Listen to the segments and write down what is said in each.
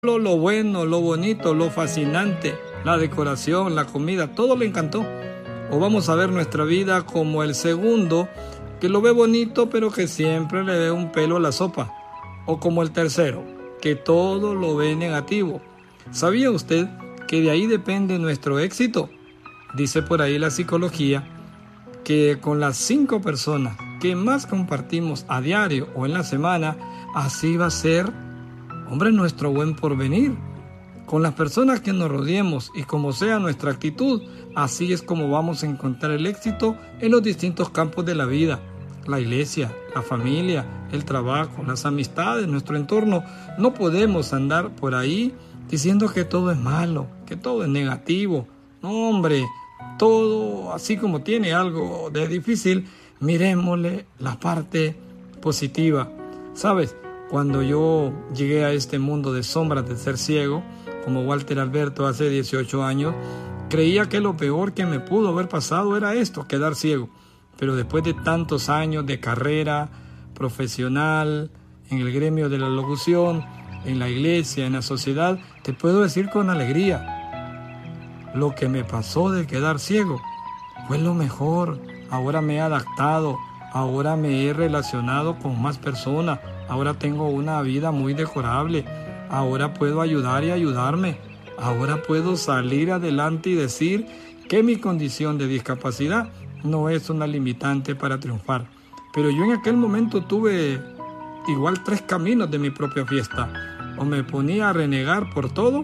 Lo bueno, lo bonito, lo fascinante, la decoración, la comida, todo le encantó. O vamos a ver nuestra vida como el segundo, que lo ve bonito pero que siempre le ve un pelo a la sopa. O como el tercero, que todo lo ve negativo. ¿Sabía usted que de ahí depende nuestro éxito? Dice por ahí la psicología que con las 5 personas que más compartimos a diario o en la semana, así va a ser, nuestro buen porvenir. Con las personas que nos rodeemos y como sea nuestra actitud, así es como vamos a encontrar el éxito en los distintos campos de la vida. La iglesia, la familia, el trabajo, las amistades, nuestro entorno. No podemos andar por ahí diciendo que todo es malo, que todo es negativo. No, todo así como tiene algo de difícil, miremosle la parte positiva. ¿Sabes? Cuando yo llegué a este mundo de sombras de ser ciego, como Walter Alberto hace 18 años, creía que lo peor que me pudo haber pasado era esto, quedar ciego. Pero después de tantos años de carrera profesional, en el gremio de la locución, en la iglesia, en la sociedad, te puedo decir con alegría, lo que me pasó de quedar ciego fue lo mejor. Ahora me he adaptado, ahora me he relacionado con más personas, ahora tengo una vida muy decorable, ahora puedo ayudar y ayudarme, ahora puedo salir adelante y decir que mi condición de discapacidad no es una limitante para triunfar. Pero yo en aquel momento tuve igual 3 caminos de mi propia fiesta. O me ponía a renegar por todo,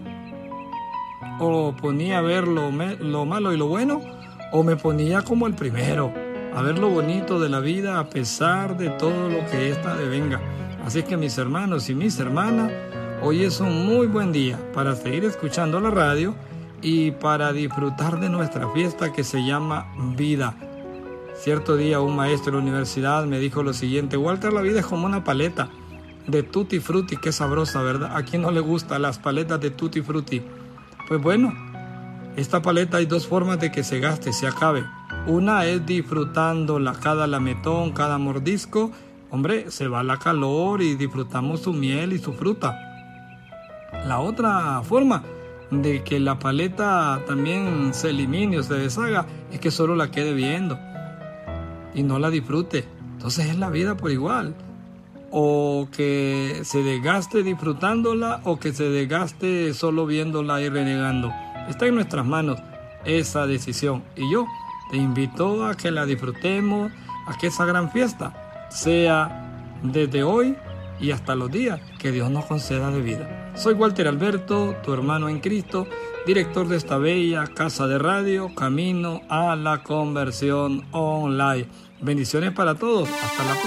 o ponía a ver lo malo y lo bueno, o me ponía como el primero, a ver lo bonito de la vida a pesar de todo lo que ésta devenga. Así que mis hermanos y mis hermanas, hoy es un muy buen día para seguir escuchando la radio y para disfrutar de nuestra fiesta que se llama vida. Cierto día un maestro de la universidad me dijo lo siguiente: Walter, la vida es como una paleta de tutti frutti, qué sabrosa, ¿verdad? ¿A quién no le gustan las paletas de tutti frutti? Pues bueno, esta paleta hay 2 formas de que se gaste, se acabe. Una es disfrutándola, cada lametón, cada mordisco. Se va la calor y disfrutamos su miel y su fruta. La otra forma de que la paleta también se elimine o se deshaga es que solo la quede viendo y no la disfrute. Entonces es la vida por igual. O que se desgaste disfrutándola o que se desgaste solo viéndola y renegando. Está en nuestras manos esa decisión. Y yo te invito a que la disfrutemos, a que esa gran fiesta sea desde hoy y hasta los días que Dios nos conceda de vida. Soy Walter Alberto, tu hermano en Cristo, director de esta bella casa de radio, camino a la conversión online. Bendiciones para todos. Hasta la próxima.